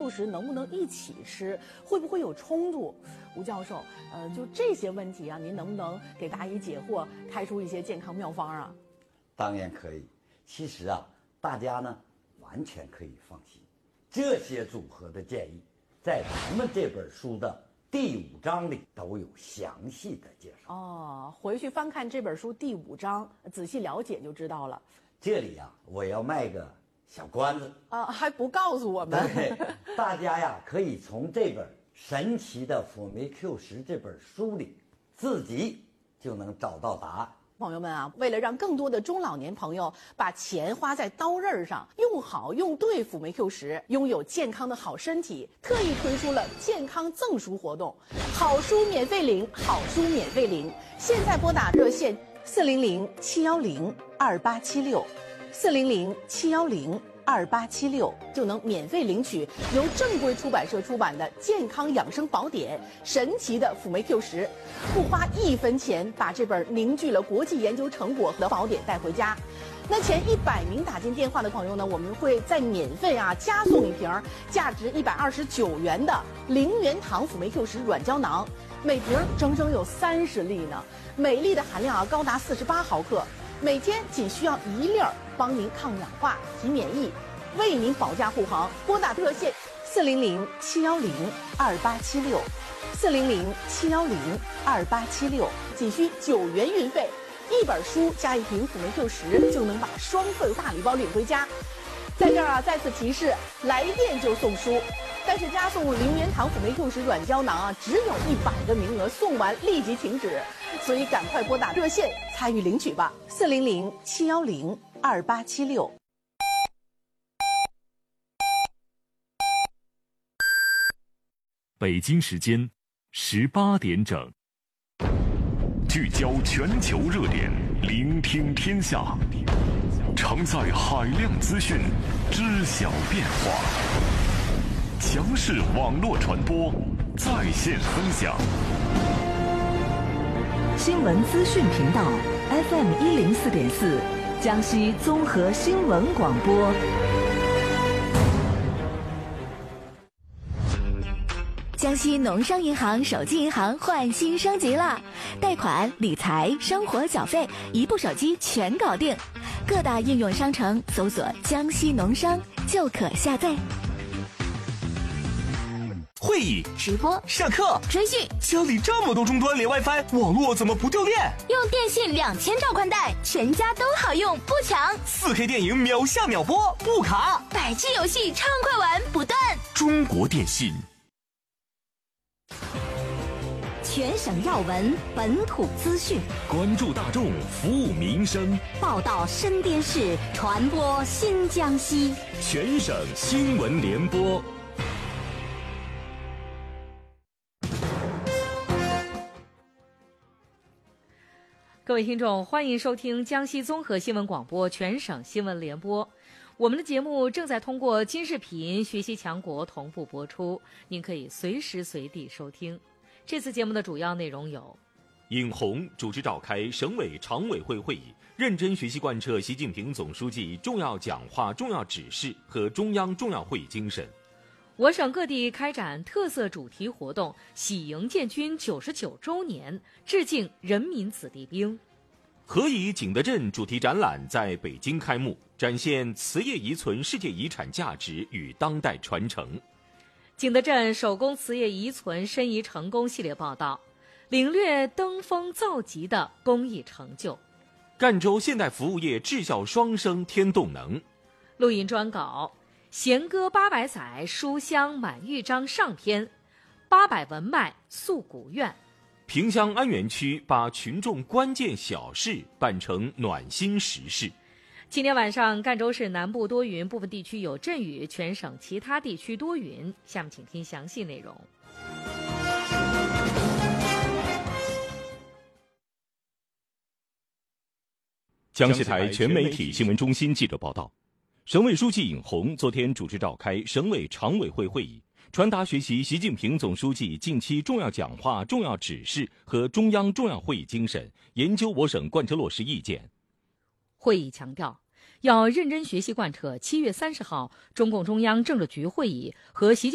Q 食能不能一起吃，会不会有冲突？吴教授，就这些问题啊，您能不能给答疑解惑，开出一些健康妙方啊？ 当然可以。其实啊，大家呢完全可以放心，这些组合的建议，在咱们这本书的第5章里都有详细的介绍。 哦，回去翻看这本书第5章，仔细了解就知道了。 这里啊，我要卖个小关子啊，还不告诉我们？ 对，大家呀可以从这本神奇的辅酶 Q 食这本书里，自己就能找到答案。 朋友们啊，为了让更多的中老年朋友把钱花在刀刃上，用好用对辅酶 Q 食，拥有健康的好身体，特意推出了健康赠书活动，好书免费领，好书免费领。现在拨打热线400-710-2876，400-710-2876，就能免费领取由正规出版社出版的《健康养生宝典》神奇的辅酶 Q 食，不花1分钱，把这本凝聚了国际研究成果的宝典带回家。那前100名打进电话的朋友呢，我们会再免费加送一瓶价值129元的0元糖辅酶 Q 食软胶囊，每瓶整整有30粒呢，每粒的含量高达48毫克，每天仅需要1粒，帮您抗氧化、提免疫，为您保驾护航。拨打热线400-710-2876，400-710-2876，仅需9元运费。1本书加1瓶辅酶 Q 食，就能把双份大礼包领回家。在这儿再次提示，来电就送书，但是加送0元糖辅酶 Q 食软胶囊只有100个名额，送完立即停止，所以赶快拨打热线参与领取吧，400-710-2876。 北京时间18点整，聚焦全球热点，聆听天下，承载海量资讯，知晓变化。强势网络传播，在线分享。 新闻资讯频道 FM104.4，江西综合新闻广播。 江西农商银行手机银行换新升级了，贷款、理财、生活缴费，一部手机全搞定。各大应用商城搜索“江西农商”就可下载。 会议、 直播、 上课、 追剧， 家里这么多终端连 WiFi， 网络怎么不掉电？ 用电信2000兆宽带，全家都好用，不抢。 4K 电影秒下秒播，不卡。 100G 游戏畅快玩不断。 中国电信。 全省要闻，本土资讯， 关注大众，服务民生， 报道身边事，传播新江西。 全省新闻联播。 各位听众，欢迎收听江西综合新闻广播全省新闻联播。我们的节目正在通过金视频、学习强国同步播出，您可以随时随地收听。这次节目的主要内容有： 尹红主持召开省委常委会会议，认真学习贯彻习近平总书记重要讲话、重要指示和中央重要会议精神。 我省各地开展特色主题活动，喜迎建军99周年，致敬人民子弟兵。 何以景德镇主题展览在北京开幕，展现瓷业遗存世界遗产价值与当代传承。 景德镇手工瓷业遗存申遗成功系列报道，领略登峰造极的工艺成就。 赣州现代服务业质效双升添动能。 录音专稿：弦歌800载，书香满豫章上篇，800文脉诉古院。 萍乡安源区把群众关键小事办成暖心时事。 今天晚上，赣州市南部多云，部分地区有阵雨，全省其他地区多云。下面请听详细内容。 江西台全媒体新闻中心记者报道，省委书记尹红昨天主持召开省委常委会会议，传达学习习近平总书记近期重要讲话、重要指示和中央重要会议精神，研究我省贯彻落实意见。 会议强调，要认真学习贯彻7月30号中共中央政治局会议和习近